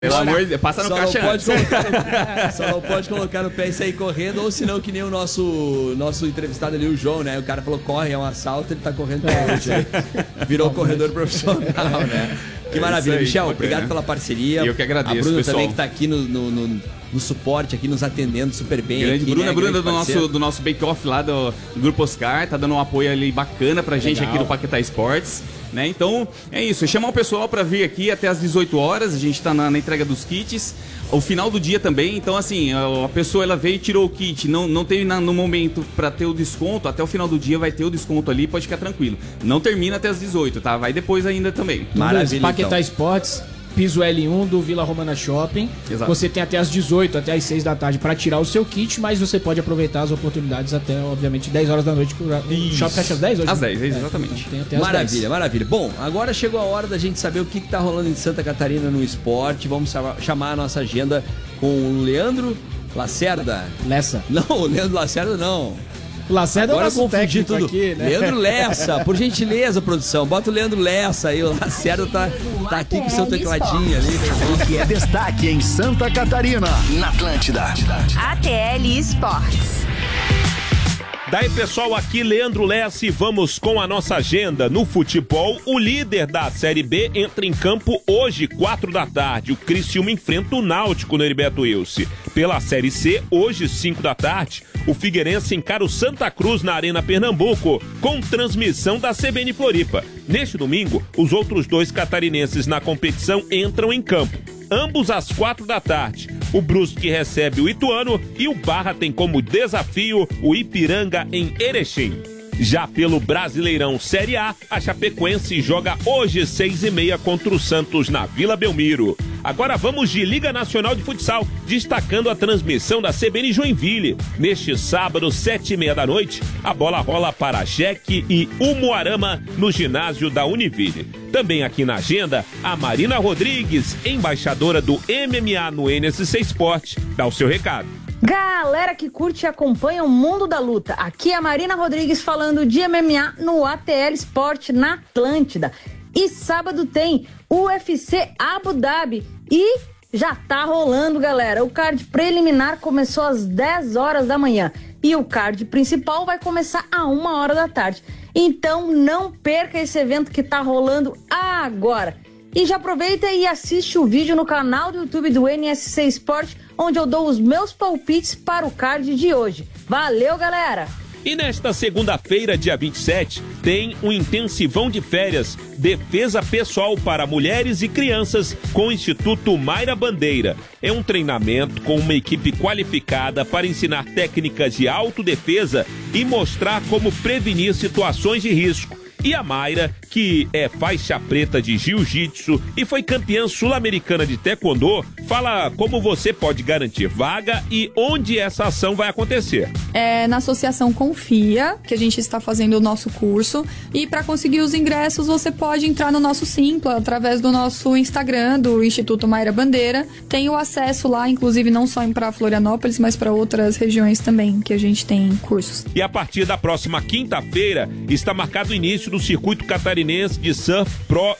Pelo amor de Deus, passa no caixa antes. Só não pode colocar no pé e sair correndo, ou senão que nem o nosso entrevistado ali, o João, né? O cara falou, corre, é um assalto, ele tá correndo pra hoje. Virou corredor profissional, né? Que maravilha. Aí, Michel, bacana. Obrigado pela parceria. Eu que agradeço, a Bruna pessoal. também que tá aqui no suporte, aqui nos atendendo super bem. Grande aqui, Bruna, né? Bruna Grande do nosso bake-off lá do Grupo Oscar, tá dando um apoio ali bacana pra gente Legal. aqui no Paquetá Esportes, né? Então, é isso, chamar o pessoal pra vir aqui até às 18 horas, a gente tá na entrega dos kits, o final do dia também, então assim, a pessoa ela veio e tirou o kit, não teve no momento pra ter o desconto, até o final do dia vai ter o desconto ali, pode ficar tranquilo. Não termina até às 18, tá? Vai depois ainda também. Maravilha, Paquetá então. Esportes, piso L1 do Vila Romana Shopping. Exato. Você tem até às 18, até às 6 da tarde para tirar o seu kit, mas você pode aproveitar as oportunidades até, obviamente, 10 horas da noite. O shopping fecha às 10 hoje? Às né? 10, exatamente. Então tem até às Maravilha, 10. maravilha. Bom, agora chegou a hora da gente saber o que tá rolando em Santa Catarina no esporte. Vamos chamar a nossa agenda com o Leandro Lacerda. Lessa. Não, o Leandro Lacerda não. O Lacerda é o Agora eu nosso confundi técnico tudo. aqui, né? Leandro Lessa, por gentileza, produção. Bota o Leandro Lessa aí. O Lacerda tá aqui com o seu tecladinho ali. O que é destaque em Santa Catarina, na Atlântida. ATL Esportes. Daí, pessoal, aqui Leandro Lessa e vamos com a nossa agenda. No futebol, o líder da Série B entra em campo hoje, 4 da tarde. O Criciúma enfrenta o Náutico no Heriberto Wilson. Pela Série C, hoje, 5 da tarde, o Figueirense encara o Santa Cruz na Arena Pernambuco, com transmissão da CBN Floripa. Neste domingo, os outros dois catarinenses na competição entram em campo. Ambos às 4 da tarde. O Brusque recebe o Ituano e o Barra tem como desafio o Ipiranga em Erechim. Já pelo Brasileirão Série A, a Chapecoense joga hoje 6h30 contra o Santos na Vila Belmiro. Agora vamos de Liga Nacional de Futsal, destacando a transmissão da CBN Joinville. Neste sábado, 7h30 da noite, a bola rola para Jeque e Umuarama no ginásio da Univille. Também aqui na agenda, a Marina Rodrigues, embaixadora do MMA no NSC Sport, dá o seu recado. Galera que curte e acompanha o mundo da luta, aqui é a Marina Rodrigues falando de MMA no ATL Sport na Atlântida. E sábado tem UFC Abu Dhabi e já tá rolando, galera. O card preliminar começou às 10 horas da manhã e o card principal vai começar a 1 hora da tarde. Então não perca esse evento que tá rolando agora. E já aproveita e assiste o vídeo no canal do YouTube do NSC Sport, onde eu dou os meus palpites para o card de hoje. Valeu, galera! E nesta segunda-feira, dia 27, tem um intensivão de férias, defesa pessoal para mulheres e crianças com o Instituto Mayra Bandeira. É um treinamento com uma equipe qualificada para ensinar técnicas de autodefesa e mostrar como prevenir situações de risco. E a Mayra, que é faixa preta de jiu-jitsu e foi campeã sul-americana de taekwondo, fala como você pode garantir vaga e onde essa ação vai acontecer. É na Associação Confia, que a gente está fazendo o nosso curso. E para conseguir os ingressos, você pode entrar no nosso Simpla, através do nosso Instagram, do Instituto Mayra Bandeira. Tem o acesso lá, inclusive não só para Florianópolis, mas para outras regiões também, que a gente tem cursos. E a partir da próxima quinta-feira, está marcado o início do Circuito Catarinense de Surf Pro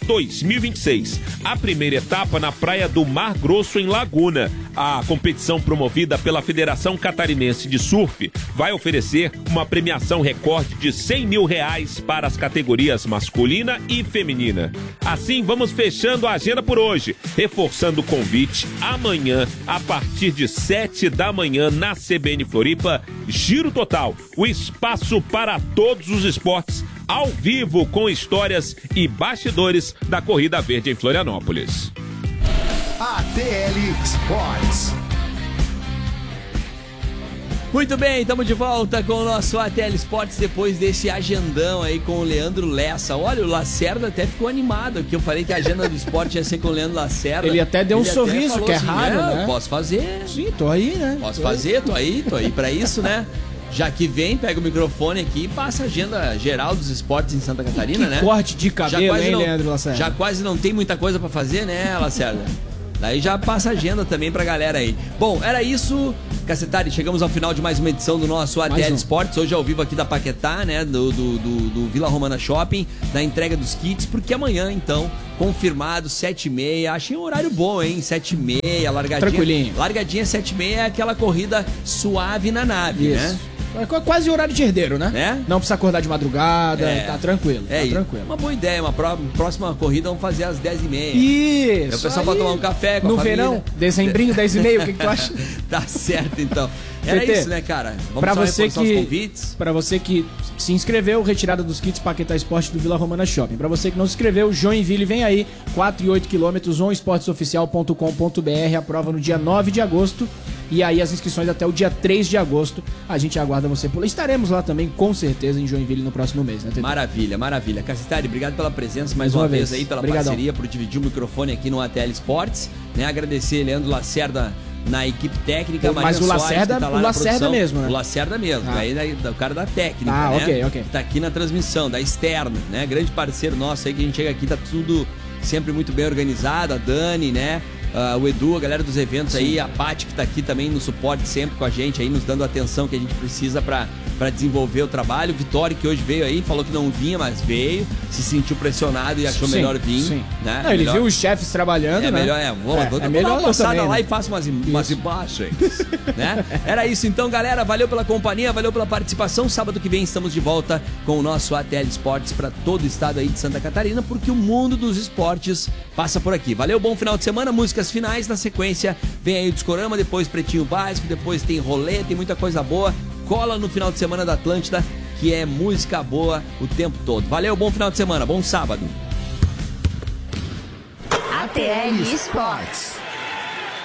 2026. A primeira etapa na Praia do Mar Grosso, em Laguna. A competição promovida pela Federação Catarinense de Surf vai oferecer uma premiação recorde de R$100 mil para as categorias masculina e feminina. Assim, vamos fechando a agenda por hoje, reforçando o convite amanhã, a partir de 7 da manhã, na CBN Floripa, Giro Total, o espaço para todos os esportes, ao vivo, com histórias e bastidores da Corrida Verde em Florianópolis. ATL Sports. Muito bem, estamos de volta com o nosso ATL Sports depois desse agendão aí com o Leandro Lessa. Olha, o Lacerda até ficou animado aqui. Eu falei que a agenda do esporte ia ser com o Leandro Lacerda. Ele até deu um sorriso, falou que é assim, raro, né? Posso fazer. Sim, tô aí, né? Posso fazer, tô aí pra isso, né? Já que vem, pega o microfone aqui e passa a agenda geral dos esportes em Santa Catarina, que né? corte de cabelo, hein, não, Leandro Lacerda? já quase não tem muita coisa pra fazer, né, Lacerda? Daí já passa a agenda também pra galera aí. Bom, era isso, Cacetari, chegamos ao final de mais uma edição do nosso ATL Esportes, hoje ao vivo aqui da Paquetá, né, do Vila Romana Shopping, da entrega dos kits, porque amanhã, então, confirmado, 7h30, achei um horário bom, hein, 7h30, largadinha. Tranquilinho. Largadinha 7h30 é aquela corrida suave na nave, né? É quase horário de herdeiro, né? É? Não precisa acordar de madrugada, tá tranquilo. É, tranquilo. Uma boa ideia, uma próxima corrida vamos fazer às 10h30. Isso! O pessoal vai tomar um café com a família. No verão, dezembrinho, 10h30, o que tu acha? Tá certo, então. Era TT, isso, né, cara? Vamos pra só você reforçar os convites. Pra você que se inscreveu, retirada dos kits Paquetá Esporte do Vila Romana Shopping. Pra você que não se inscreveu, Joinville vem aí, 4 e 8 quilômetros, onesportesoficial.com.br, a prova no dia 9 de agosto. E aí as inscrições até o dia 3 de agosto. A gente aguarda você por lá. Estaremos lá também, com certeza, em Joinville no próximo mês, né, TT? Maravilha, maravilha. Cacetari, obrigado pela presença mais uma vez aí, pela Obrigadão. parceria, por dividir o microfone aqui no ATL Esportes. Né? Agradecer Leandro Lacerda na equipe técnica. Mas o Lacerda, tá lá o na Lacerda produção. mesmo, né? O Lacerda mesmo, aí o cara da técnica, né? ok. Tá aqui na transmissão, da externa, né? Grande parceiro nosso aí, que a gente chega aqui, tá tudo sempre muito bem organizado, a Dani, né? O Edu, a galera dos eventos aí, a Paty que tá aqui também no suporte sempre com a gente aí, nos dando a atenção que a gente precisa pra desenvolver o trabalho. Vitória, que hoje veio aí, falou que não vinha, mas veio, se sentiu pressionado e achou melhor vir. Sim. Né? Não, ele viu os chefes trabalhando, né? Vou dar uma passada lá e faço umas imagens. Né? Era isso então, galera. Valeu pela companhia, valeu pela participação. Sábado que vem estamos de volta com o nosso ATL Esportes para todo o estado aí de Santa Catarina, porque o mundo dos esportes passa por aqui. Valeu, bom final de semana, músicas finais. Na sequência vem aí o Discorama, depois Pretinho Básico, depois tem rolê, tem muita coisa boa. Cola no final de semana da Atlântida, que é música boa o tempo todo. Valeu, bom final de semana, bom sábado. ATL Esportes.